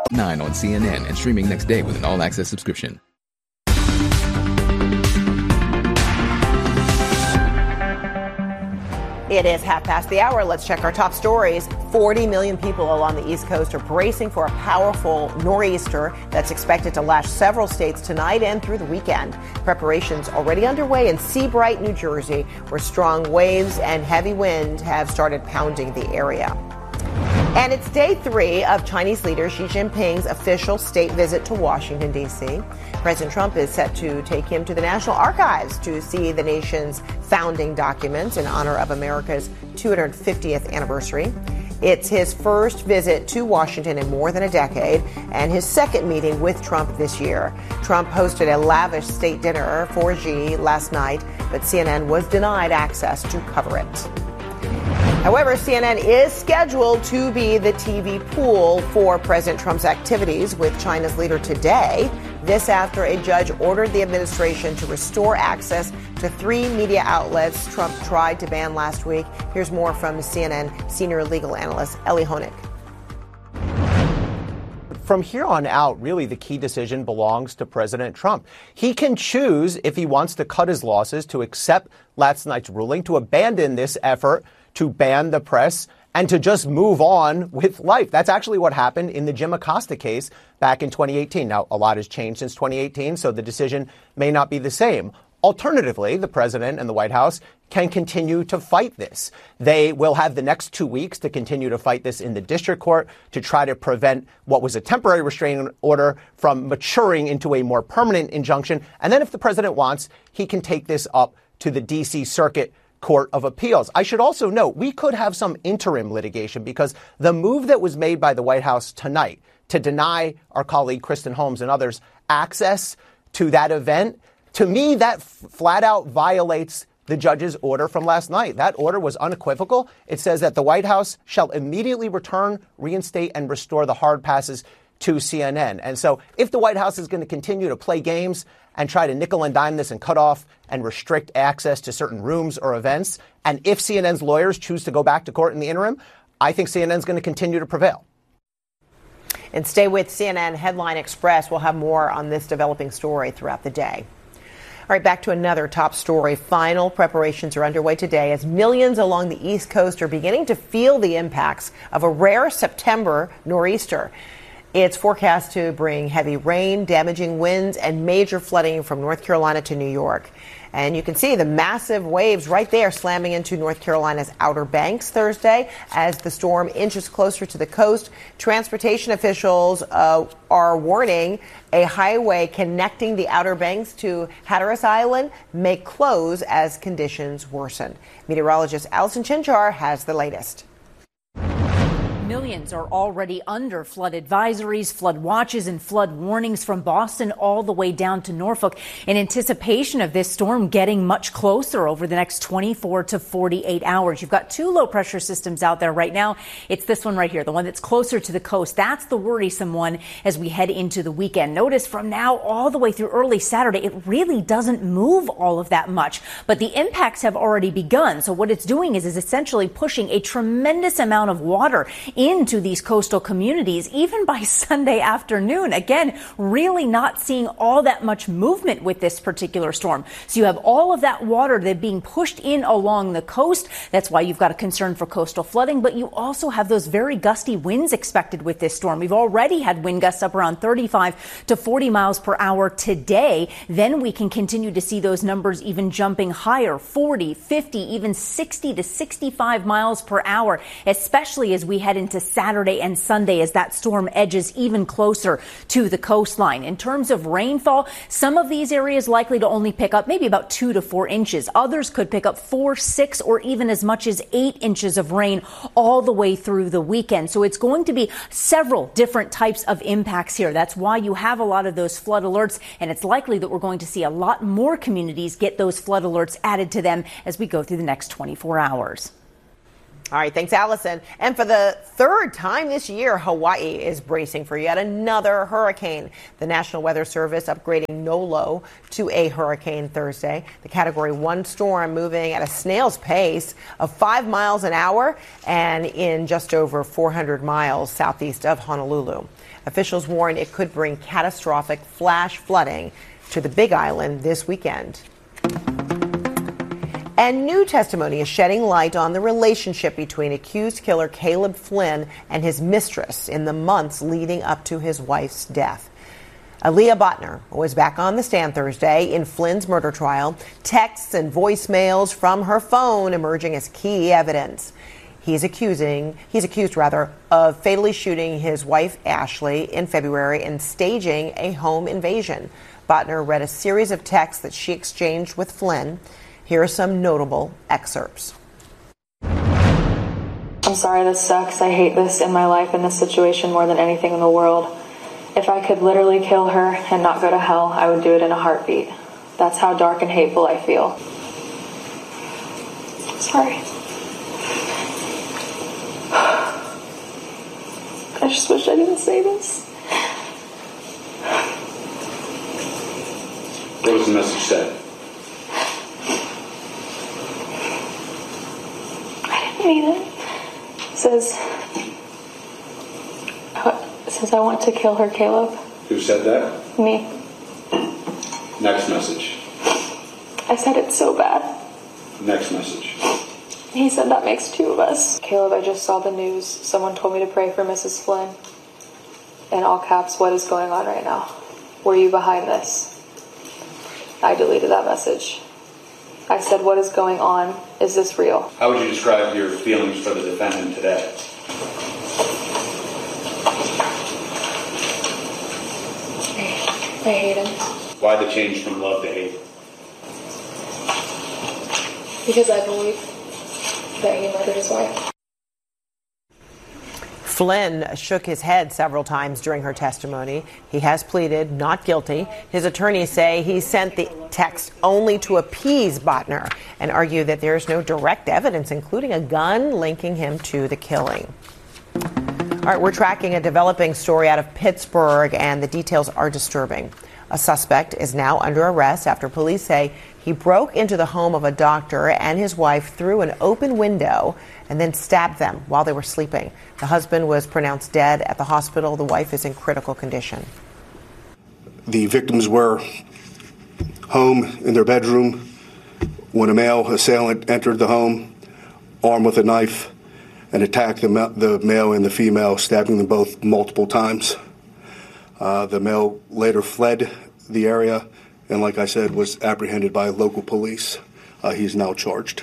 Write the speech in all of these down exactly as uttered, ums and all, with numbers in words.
nine on C N N and streaming next day with an all-access subscription. It is half past the hour. Let's check our top stories. forty million people along the East Coast are bracing for a powerful nor'easter that's expected to lash several states tonight and through the weekend. Preparations already underway in Seabright, New Jersey, where strong waves and heavy wind have started pounding the area. And it's day three of Chinese leader Xi Jinping's official state visit to Washington, D C. President Trump is set to take him to the National Archives to see the nation's founding documents in honor of America's two hundred fiftieth anniversary. It's his first visit to Washington in more than a decade and his second meeting with Trump this year. Trump hosted a lavish state dinner for Xi last night, but C N N was denied access to cover it. However, C N N is scheduled to be the T V pool for President Trump's activities with China's leader today. This after a judge ordered the administration to restore access to three media outlets Trump tried to ban last week. Here's more from C N N senior legal analyst Elie Honig. From here on out, really the key decision belongs to President Trump. He can choose, if he wants to cut his losses, to accept last night's ruling, to abandon this effort to ban the press, and to just move on with life. That's actually what happened in the Jim Acosta case back in twenty eighteen. Now, a lot has changed since twenty eighteen, so the decision may not be the same. Alternatively, the president and the White House can continue to fight this. They will have the next two weeks to continue to fight this in the district court to try to prevent what was a temporary restraining order from maturing into a more permanent injunction. And then if the president wants, he can take this up to the D C Circuit Court of Appeals. I should also note, we could have some interim litigation because the move that was made by the White House tonight to deny our colleague Kristen Holmes and others access to that event, to me, that f- flat out violates the judge's order from last night. That order was unequivocal. It says that the White House shall immediately return, reinstate, and restore the hard passes to C N N. And so if the White House is going to continue to play games and try to nickel and dime this and cut off and restrict access to certain rooms or events, and if C N N's lawyers choose to go back to court in the interim, I think C N N is going to continue to prevail. And stay with C N N Headline Express. We'll have more on this developing story throughout the day. All right, back to another top story. Final preparations are underway today as millions along the East Coast are beginning to feel the impacts of a rare September nor'easter. It's forecast to bring heavy rain, damaging winds, and major flooding from North Carolina to New York. And you can see the massive waves right there slamming into North Carolina's Outer Banks Thursday as the storm inches closer to the coast. Transportation officials uh, are warning a highway connecting the Outer Banks to Hatteras Island may close as conditions worsen. Meteorologist Allison Chinchar has the latest. Millions are already under flood advisories, flood watches, and flood warnings from Boston all the way down to Norfolk in anticipation of this storm getting much closer over the next twenty-four to forty-eight hours. You've got two low pressure systems out there right now. It's this one right here, the one that's closer to the coast. That's the worrisome one as we head into the weekend. Notice from now all the way through early Saturday, it really doesn't move all of that much, but the impacts have already begun. So what it's doing is, is essentially pushing a tremendous amount of water into these coastal communities, even by Sunday afternoon. Again, really not seeing all that much movement with this particular storm. So you have all of that water that being pushed in along the coast. That's why you've got a concern for coastal flooding, but you also have those very gusty winds expected with this storm. We've already had wind gusts up around thirty-five to forty miles per hour today. Then we can continue to see those numbers even jumping higher, forty, fifty, even sixty to sixty-five miles per hour, especially as we head into Saturday and Sunday as that storm edges even closer to the coastline. In terms of rainfall, some of these areas likely to only pick up maybe about two to four inches. Others could pick up four, six, or even as much as eight inches of rain all the way through the weekend. So it's going to be several different types of impacts here. That's why you have a lot of those flood alerts, and it's likely that we're going to see a lot more communities get those flood alerts added to them as we go through the next twenty-four hours. All right, thanks, Allison. And for the third time this year, Hawaii is bracing for yet another hurricane. The National Weather Service upgrading Nolo to a hurricane Thursday. The Category one storm moving at a snail's pace of five miles an hour and in just over four hundred miles southeast of Honolulu. Officials warn it could bring catastrophic flash flooding to the Big Island this weekend. And new testimony is shedding light on the relationship between accused killer Caleb Flynn and his mistress in the months leading up to his wife's death. Aaliyah Botner was back on the stand Thursday in Flynn's murder trial. Texts and voicemails from her phone emerging as key evidence. He's accusing, he's accused rather, of fatally shooting his wife Ashley in February and staging a home invasion. Botner read a series of texts that she exchanged with Flynn. Here are some notable excerpts. I'm sorry this sucks. I hate this in my life and this situation more than anything in the world. If I could literally kill her and not go to hell, I would do it in a heartbeat. That's how dark and hateful I feel. Sorry. I just wish I didn't say this. What was the message said? Mean it. It says, it says I want to kill her, Caleb. Who said that? Me. Next message. I said it so bad. Next message. He said that makes two of us. Caleb, I just saw the news. Someone told me to pray for Missus Flynn. In all caps, what is going on right now? Were you behind this? I deleted that message. I said, what is going on? Is this real? How would you describe your feelings for the defendant today? I hate him. Why the change from love to hate? Because I believe that he murdered his wife. Flynn shook his head several times during her testimony. He has pleaded not guilty. His attorneys say he sent the text only to appease Botner and argue that there is no direct evidence, including a gun, linking him to the killing. All right, we're tracking a developing story out of Pittsburgh, and the details are disturbing. A suspect is now under arrest after police say he broke into the home of a doctor and his wife through an open window and then stabbed them while they were sleeping. The husband was pronounced dead at the hospital. The wife is in critical condition. The victims were home in their bedroom when a male assailant entered the home, armed with a knife, and attacked the, ma- the male and the female, stabbing them both multiple times. Uh, the male later fled the area and, like I said, was apprehended by local police. Uh, he's now charged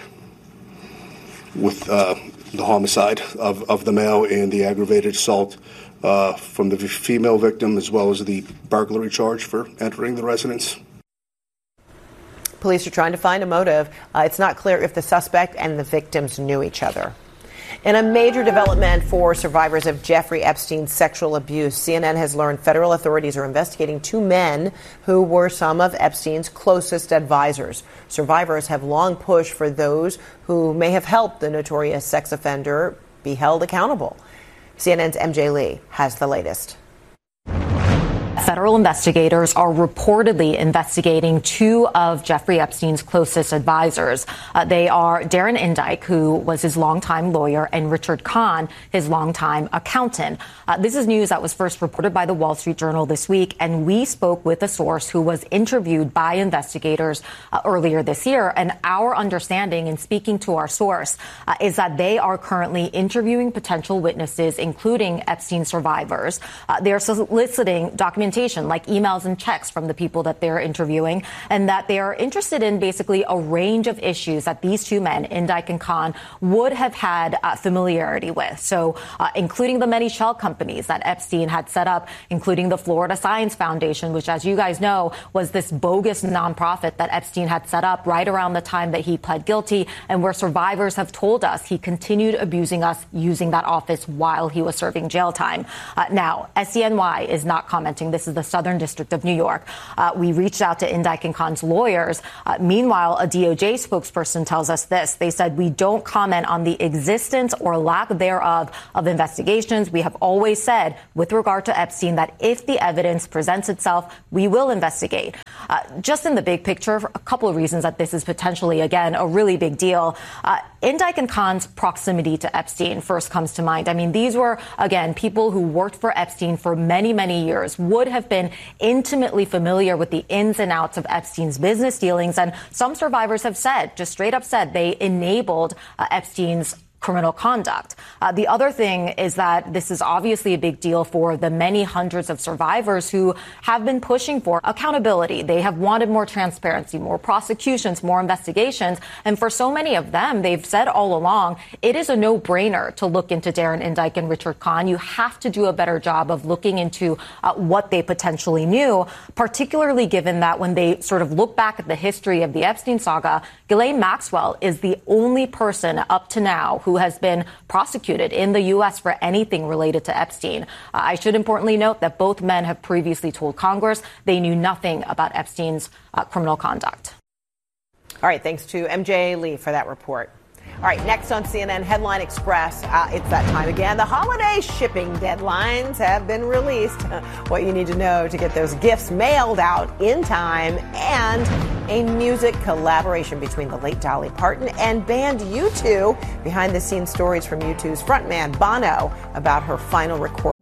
with uh, the homicide of, of the male and the aggravated assault uh, from the female victim, as well as the burglary charge for entering the residence. Police are trying to find a motive. Uh, it's not clear if the suspect and the victims knew each other. In a major development for survivors of Jeffrey Epstein's sexual abuse, C N N has learned federal authorities are investigating two men who were some of Epstein's closest advisors. Survivors have long pushed for those who may have helped the notorious sex offender be held accountable. C N N's M J Lee has the latest. Federal investigators are reportedly investigating two of Jeffrey Epstein's closest advisors. Uh, they are Darren Indyke, who was his longtime lawyer, and Richard Kahn, his longtime accountant. Uh, this is news that was first reported by the Wall Street Journal this week, and we spoke with a source who was interviewed by investigators uh, earlier this year. And our understanding in speaking to our source uh, is that they are currently interviewing potential witnesses, including Epstein survivors. Uh, they are soliciting documentation like emails and checks from the people that they're interviewing, and that they are interested in basically a range of issues that these two men, Indyke and Kahn, would have had uh, familiarity with. So uh, including the many shell companies that Epstein had set up, including the Florida Science Foundation, which, as you guys know, was this bogus nonprofit that Epstein had set up right around the time that he pled guilty, and where survivors have told us he continued abusing us using that office while he was serving jail time. Uh, now, S C N Y is not commenting. This This is the Southern District of New York. Uh, we reached out to Indike and Khan's lawyers. Uh, meanwhile, a D O J spokesperson tells us this. They said, we don't comment on the existence or lack thereof of investigations. We have always said, with regard to Epstein, that if the evidence presents itself, we will investigate. Uh, just in the big picture, for a couple of reasons that this is potentially, again, a really big deal. Uh, Indike and Khan's proximity to Epstein first comes to mind. I mean, these were, again, people who worked for Epstein for many, many years, would have been intimately familiar with the ins and outs of Epstein's business dealings. And some survivors have said, just straight up said, they enabled uh, Epstein's criminal conduct. Uh, the other thing is that this is obviously a big deal for the many hundreds of survivors who have been pushing for accountability. They have wanted more transparency, more prosecutions, more investigations. And for so many of them, they've said all along, it is a no-brainer to look into Darren Indike and Richard Khan. You have to do a better job of looking into uh, what they potentially knew, particularly given that when they sort of look back at the history of the Epstein saga, Ghislaine Maxwell is the only person up to now who has been prosecuted in the U S for anything related to Epstein. Uh, I should importantly note that both men have previously told Congress they knew nothing about Epstein's uh, criminal conduct. All right, thanks to M J Lee for that report. All right, next on C N N Headline Express, uh, it's that time again. The holiday shipping deadlines have been released. What you need to know to get those gifts mailed out in time, and a music collaboration between the late Dolly Parton and band U two. Behind-the-scenes stories from U two's frontman Bono about her final recording.